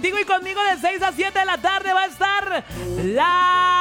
contigo y conmigo de 6 a 7 de la tarde va a estar la